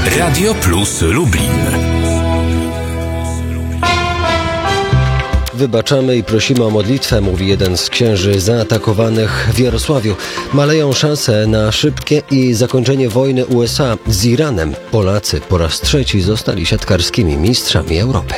Radio Plus Lublin. Wybaczamy i prosimy o modlitwę, mówi jeden z księży zaatakowanych w Jarosławiu. Maleją szanse na szybkie i zakończenie wojny USA z Iranem. Polacy po raz trzeci zostali siatkarskimi mistrzami Europy.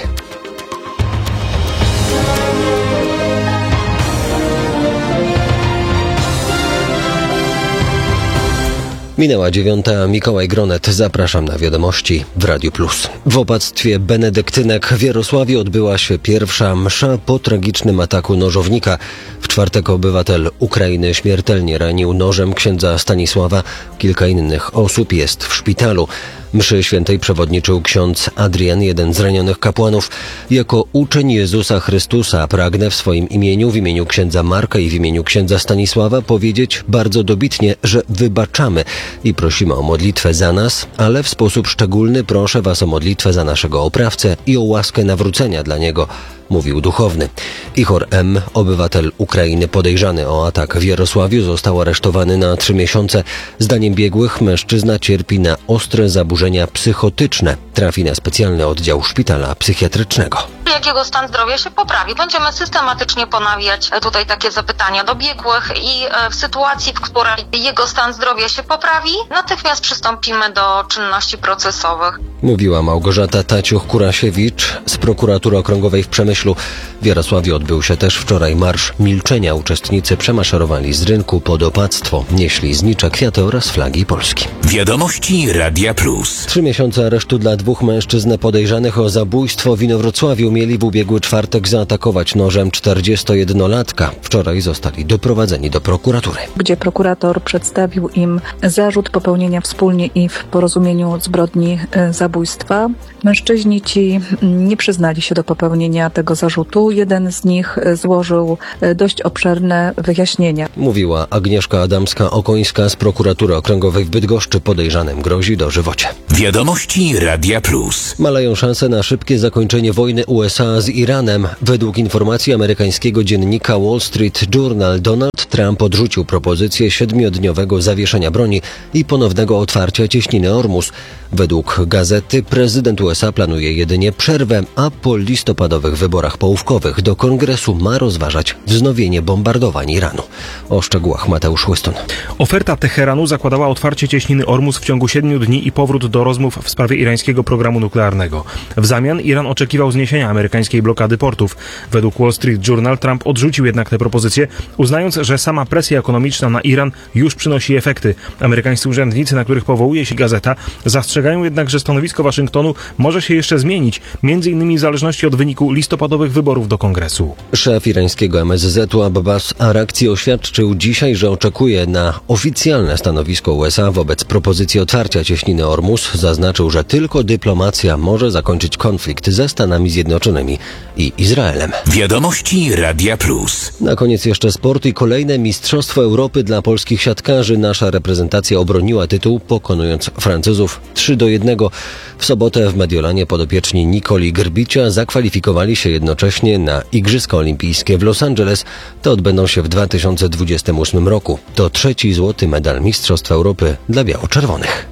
Minęła 9. Mikołaj Gronet. Zapraszam na wiadomości w Radiu Plus. W opactwie benedyktynek w Jarosławiu odbyła się pierwsza msza po tragicznym ataku nożownika. W czwartek obywatel Ukrainy śmiertelnie ranił nożem księdza Stanisława. Kilka innych osób jest w szpitalu. Mszy świętej przewodniczył ksiądz Adrian, jeden z ranionych kapłanów. Jako uczeń Jezusa Chrystusa pragnę w swoim imieniu, w imieniu księdza Marka i w imieniu księdza Stanisława powiedzieć bardzo dobitnie, że wybaczamy i prosimy o modlitwę za nas, ale w sposób szczególny proszę was o modlitwę za naszego oprawcę i o łaskę nawrócenia dla niego, mówił duchowny. Ichor M., obywatel Ukrainy podejrzany o atak w Jarosławiu, został aresztowany na 3 miesiące. Zdaniem biegłych mężczyzna cierpi na ostre zaburzenia psychotyczne. Trafi na specjalny oddział szpitala psychiatrycznego. Jak jego stan zdrowia się poprawi? Będziemy systematycznie ponawiać tutaj takie zapytania do biegłych i w sytuacji, w której jego stan zdrowia się poprawi, natychmiast przystąpimy do czynności procesowych. Mówiła Małgorzata Taciuch-Kurasiewicz z prokuratury okręgowej w Przemyślu. W Jarosławiu odbył się też wczoraj marsz milczenia. Uczestnicy przemaszerowali z rynku pod opactwo. Nieśli znicze, kwiaty oraz flagi Polski. Wiadomości Radia Plus. 3 miesiące aresztu dla 2 mężczyzn podejrzanych o zabójstwo w Inowrocławiu. Mieli w ubiegły czwartek zaatakować nożem 41-latka. Wczoraj zostali doprowadzeni do prokuratury, gdzie prokurator przedstawił im zarzut popełnienia wspólnie i w porozumieniu zbrodni zabójstwa. Mężczyźni ci nie przyznali się do popełnienia tego zarzutu. Jeden z nich złożył dość obszerne wyjaśnienia. Mówiła Agnieszka Adamska-Okońska z prokuratury okręgowej w Bydgoszczy. Podejrzanym grozi dożywocie. Wiadomości Radia Plus. Maleją szanse na szybkie zakończenie wojny USA z Iranem. Według informacji amerykańskiego dziennika Wall Street Journal Donald Trump odrzucił propozycję 7-dniowego zawieszenia broni i ponownego otwarcia cieśniny Ormus. Według gazety prezydent USA planuje jedynie przerwę, a po listopadowych wyborach połówkowych do Kongresu ma rozważać wznowienie bombardowań Iranu. O szczegółach Mateusz Łyston. Oferta Teheranu zakładała otwarcie cieśniny Ormus w ciągu 7 dni i powrót do rozmów w sprawie irańskiego programu nuklearnego. W zamian Iran oczekiwał zniesienia amerykańskiej blokady portów. Według Wall Street Journal Trump odrzucił jednak tę propozycję, uznając, że sama presja ekonomiczna na Iran już przynosi efekty. Amerykańscy urzędnicy, na których powołuje się gazeta, zastrzegają jednak, że stanowisko Waszyngtonu może się jeszcze zmienić, m.in. w zależności od wyniku listopadowych wyborów do Kongresu. Szef irańskiego MSZ-u Abbas Arakci oświadczył dzisiaj, że oczekuje na oficjalne stanowisko USA wobec propozycji otwarcia cieśniny Ormus. Zaznaczył, że tylko dyplomacja może zakończyć konflikt ze Stanami Zjednoczonymi i Izraelem. Wiadomości Radia Plus. Na koniec jeszcze sport i kolejne Mistrzostwo Europy dla polskich siatkarzy. Nasza reprezentacja obroniła tytuł, pokonując Francuzów 3-1. W sobotę w Mediolanie podopieczni Nikoli Grbicia zakwalifikowali się jednocześnie na Igrzyska Olimpijskie w Los Angeles. Te odbędą się w 2028 roku. To 3. złoty medal Mistrzostw Europy dla biało-czerwonych.